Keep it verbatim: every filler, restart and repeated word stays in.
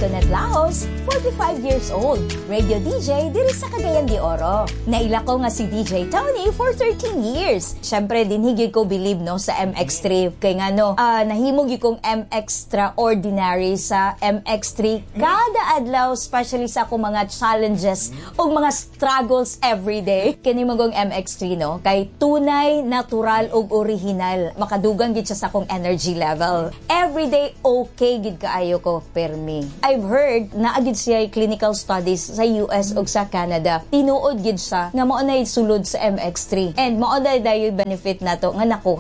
Antoinette Laos, forty-five years old, radio D J diri sa Cagayan de Oro. Naila ko nga si D J Tony for thirteen years. Syempre din higit ko believe no sa M X three kay nga no, uh, nahimog yung kong M Extraordinary sa M X three kada adlaw, especially sa akong mga challenges o mga struggles everyday. Kini magong M X three no, kay tunay, natural ug original. Makadugang gid siya sa akong energy level. Everyday okay gid kaayo ko permi. I've heard na agid siya clinical studies sa U S ug sa Canada. Tinuod gid siya nga mao nay sulod sa M X three. And mao day dayoy benefit nato nga nakuha